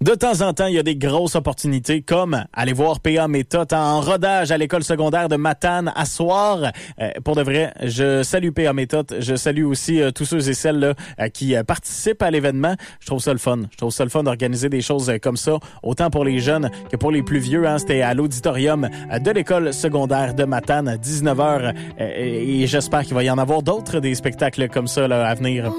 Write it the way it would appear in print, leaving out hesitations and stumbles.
De temps en temps, il y a des grosses opportunités comme aller voir PA Méthode en rodage à l'école secondaire de Matane à soir. Pour de vrai, je salue PA Méthode. Je salue aussi tous ceux et celles là, qui participent à l'événement. Je trouve ça le fun. Je trouve ça le fun d'organiser des choses comme ça, autant pour les jeunes que pour les plus vieux. Hein. C'était à l'auditorium de l'école secondaire de Matane à 19h. Et j'espère qu'il va y en avoir d'autres des spectacles comme ça là, à venir.